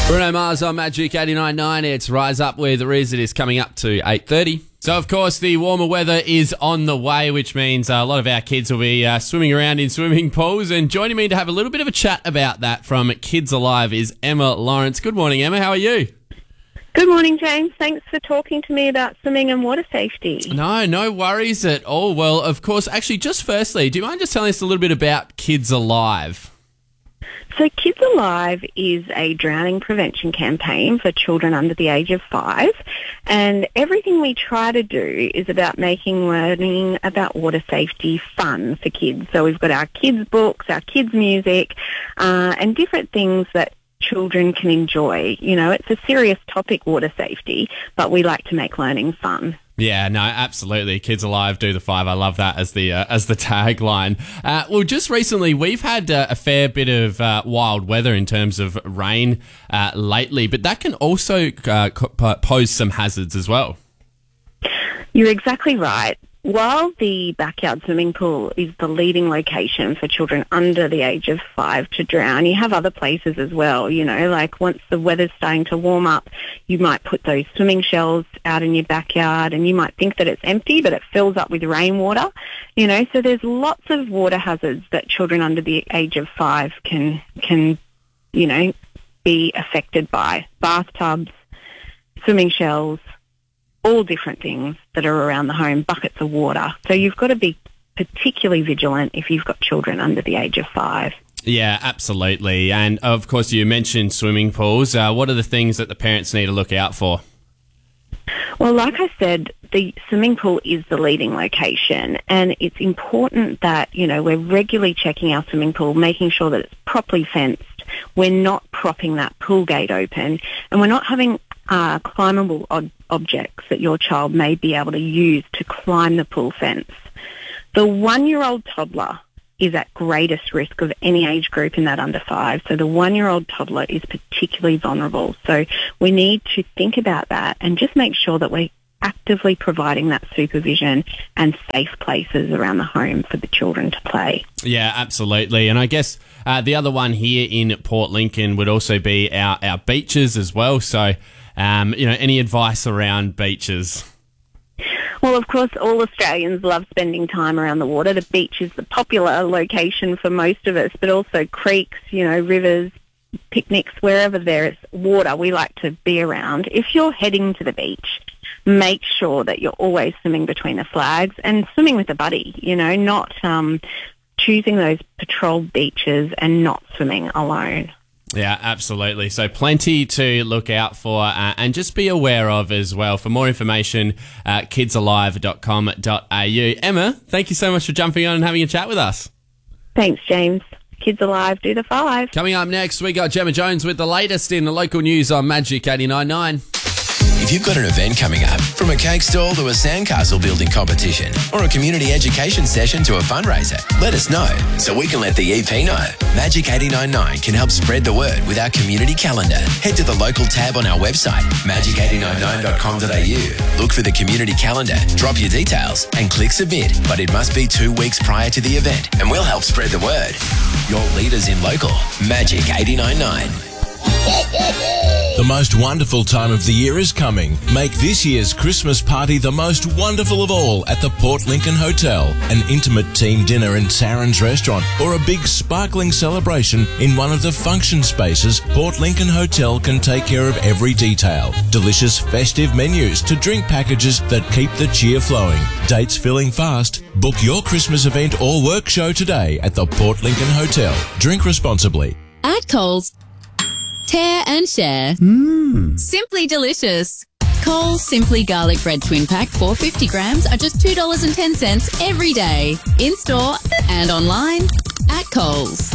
Bruno Mars on Magic 89.9. It's Rise Up with Riz. It is coming up to 8:30. So, of course, the warmer weather is on the way, which means a lot of our kids will be swimming around in swimming pools. And joining me to have a little bit of a chat about that from Kids Alive is Emma Lawrence. Good morning, Emma. How are you? Good morning, James. Thanks for talking to me about swimming and water safety. No worries at all. Well, of course, actually, just firstly, do you mind just telling us a little bit about Kids Alive? So Kids Alive is a drowning prevention campaign for children under the age of 5, and everything we try to do is about making learning about water safety fun for kids. So we've got our kids' books, our kids' music, and different things that children can enjoy. You know, it's a serious topic, water safety, but we like to make learning fun. Yeah, no, absolutely. Kids Alive, do the 5. I love that as the tagline. Well, just recently we've had a fair bit of wild weather in terms of rain lately, but that can also pose some hazards as well. You're exactly right. While the backyard swimming pool is the leading location for children under the age of 5 to drown, you have other places as well, you know, like once the weather's starting to warm up, you might put those swimming shells out in your backyard and you might think that it's empty, but it fills up with rainwater, you know, so there's lots of water hazards that children under the age of 5 can you know, be affected by. Bathtubs, swimming shells, all different things that are around the home, buckets of water. So you've got to be particularly vigilant if you've got children under the age of 5. Yeah, absolutely. And, of course, you mentioned swimming pools. What are the things that the parents need to look out for? Well, like I said, the swimming pool is the leading location, and it's important that, you know, we're regularly checking our swimming pool, making sure that it's properly fenced. We're not propping that pool gate open, and we're not having climbable objects that your child may be able to use to climb the pool fence. The 1-year-old toddler is at greatest risk of any age group in that under 5. So the 1-year-old toddler is particularly vulnerable. So we need to think about that and just make sure that we're actively providing that supervision and safe places around the home for the children to play. Yeah, absolutely. And I guess the other one here in Port Lincoln would also be our beaches as well. So, you know, any advice around beaches? Well, of course, all Australians love spending time around the water. The beach is the popular location for most of us, but also creeks, you know, rivers, picnics, wherever there's water, we like to be around. If you're heading to the beach, make sure that you're always swimming between the flags and swimming with a buddy, you know, not choosing those patrolled beaches and not swimming alone. Yeah, absolutely. So plenty to look out for and just be aware of as well. For more information, kidsalive.com.au. Emma, thank you so much for jumping on and having a chat with us. Thanks, James. Kids Alive, do the 5. Coming up next, we got Gemma Jones with the latest in the local news on Magic 89.9. If you've got an event coming up, from a cake stall to a sandcastle building competition or a community education session to a fundraiser, let us know so we can let the EP know. Magic 89.9 can help spread the word with our community calendar. Head to the local tab on our website, magic899.com.au. Look for the community calendar, drop your details and click submit. But it must be 2 weeks prior to the event and we'll help spread the word. Your leaders in local, Magic 89.9. The most wonderful time of the year is coming. Make this year's Christmas party the most wonderful of all at the Port Lincoln Hotel. An intimate team dinner in Saren's restaurant or a big sparkling celebration in one of the function spaces, Port Lincoln Hotel can take care of every detail. Delicious festive menus to drink packages that keep the cheer flowing. Dates filling fast. Book your Christmas event or work show today at the Port Lincoln Hotel. Drink responsibly. At Coles, tear and share. Simply delicious. Coles Simply Garlic Bread Twin Pack 450 grams are just $2.10 every day. In store and online at Coles.